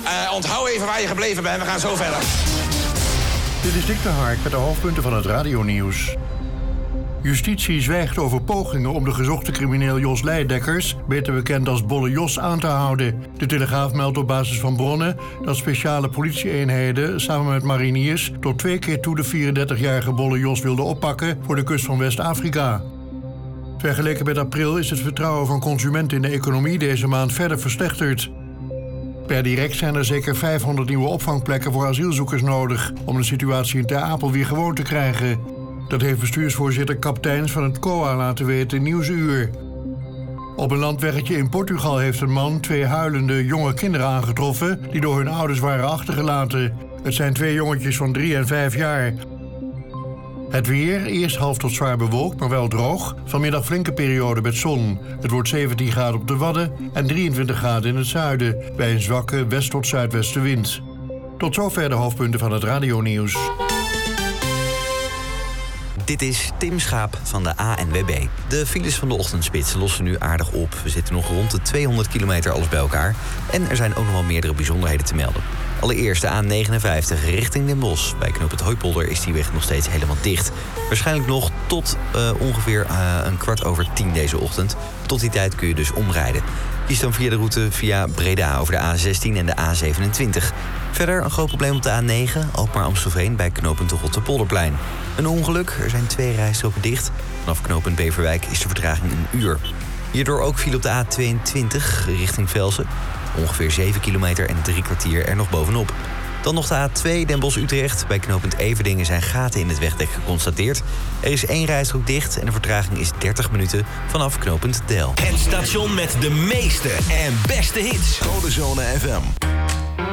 Onthoud even waar je gebleven bent. We gaan zo verder. Dit is Dick de Hark met de hoofdpunten van het radionieuws. Justitie zwijgt over pogingen om de gezochte crimineel Jos Leidekkers, beter bekend als Bolle Jos, aan te houden. De Telegraaf meldt op basis van bronnen dat speciale politieeenheden samen met mariniers tot 2 keer toe de 34-jarige Bolle Jos wilden oppakken voor de kust van West-Afrika. Vergeleken met april is het vertrouwen van consumenten in de economie deze maand verder verslechterd. Per direct zijn er zeker 500 nieuwe opvangplekken voor asielzoekers nodig om de situatie in Ter Apel weer gewoon te krijgen. Dat heeft bestuursvoorzitter Kapteins van het COA laten weten in Nieuwsuur. Op een landweggetje in Portugal heeft een man 2 huilende jonge kinderen aangetroffen die door hun ouders waren achtergelaten. Het zijn 2 jongetjes van 3 en 5 jaar. Het weer, eerst half tot zwaar bewolkt, maar wel droog. Vanmiddag flinke periode met zon. Het wordt 17 graden op de Wadden en 23 graden in het zuiden, bij een zwakke west- tot zuidwestenwind. Tot zover de hoofdpunten van het radionieuws. Dit is Tim Schaap van de ANWB. De files van de ochtendspits lossen nu aardig op. We zitten nog rond de 200 kilometer alles bij elkaar. En er zijn ook nog wel meerdere bijzonderheden te melden. Allereerst de A59 richting Den Bosch. Bij knooppunt Hooipolder is die weg nog steeds helemaal dicht. Waarschijnlijk nog tot ongeveer 10:15 deze ochtend. Tot die tijd kun je dus omrijden. Kies dan via de route via Breda over de A16 en de A27. Verder een groot probleem op de A9, Alkmaar-Amstelveen bij knooppunt de Rotterpolderplein. Een ongeluk, er zijn 2 rijstroken dicht. Vanaf knooppunt Beverwijk is de vertraging 1 uur. Hierdoor ook viel op de A22 richting Velsen. Ongeveer 7 kilometer en 3 kwartier er nog bovenop. Dan nog de A2 Den Bosch-Utrecht. Bij knooppunt Everdingen zijn gaten in het wegdek geconstateerd. Er is 1 rijstrook dicht en de vertraging is 30 minuten vanaf knooppunt Del. Het station met de meeste en beste hits. Codezone FM.